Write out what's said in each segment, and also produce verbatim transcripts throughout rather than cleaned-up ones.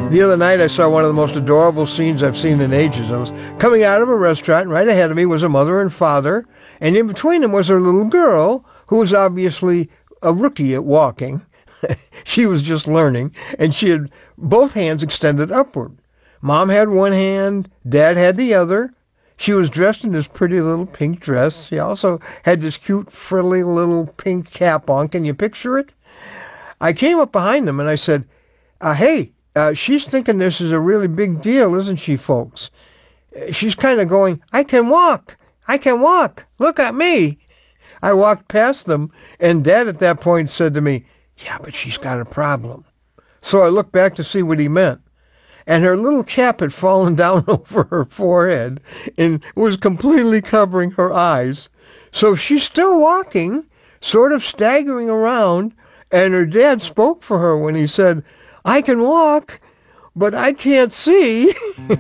The other night I saw one of the most adorable scenes I've seen in ages. I was coming out of a restaurant, and right ahead of me was a mother and father, and in between them was her little girl, who was obviously a rookie at walking. She was just learning, and she had both hands extended upward. Mom had one hand, Dad had the other. She was dressed in this pretty little pink dress. She also had this cute, frilly little pink cap on. Can you picture it? I came up behind them, and I said, uh, hey, Uh, she's thinking this is a really big deal, isn't she, folks? She's kind of going, I can walk. I can walk. Look at me. I walked past them, and Dad at that point said to me, yeah, but she's got a problem. So I looked back to see what he meant. And her little cap had fallen down over her forehead and was completely covering her eyes. So she's still walking, sort of staggering around, and her dad spoke for her when he said, I can walk, but I can't see.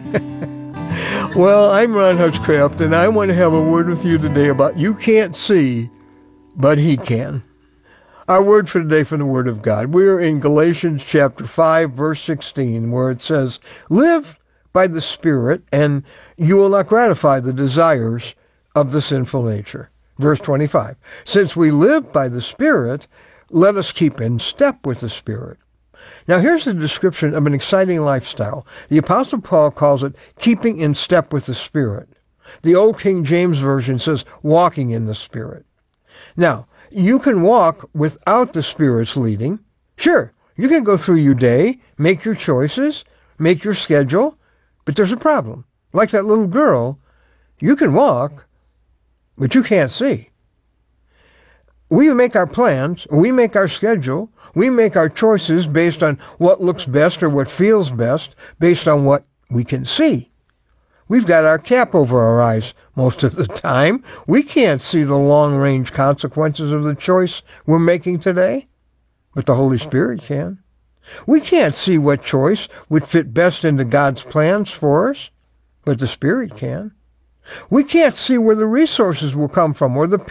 Well, I'm Ron Hutchcraft, and I want to have a word with you today about you can't see, but he can. Our word for today from the Word of God. We're in Galatians chapter five, verse sixteen, where it says, live by the Spirit, and you will not gratify the desires of the sinful nature. Verse twenty-five, since we live by the Spirit, let us keep in step with the Spirit. Now, here's the description of an exciting lifestyle. The Apostle Paul calls it keeping in step with the Spirit. The Old King James Version says walking in the Spirit. Now, you can walk without the Spirit's leading. Sure, you can go through your day, make your choices, make your schedule, but there's a problem. Like that little girl, you can walk, but you can't see. We make our plans, we make our schedule, we make our choices based on what looks best or what feels best, based on what we can see. We've got our cap over our eyes most of the time. We can't see the long-range consequences of the choice we're making today, but the Holy Spirit can. We can't see what choice would fit best into God's plans for us, but the Spirit can. We can't see where the resources will come from or the